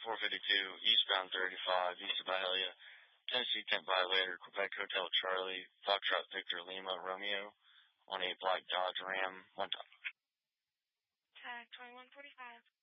452, eastbound 35, east of Byhalia, Tennessee Temp Violator, Quebec Hotel Charlie, Foxtrot Victor Lima Romeo, on a black Dodge Ram, 1 top. Tag 2145.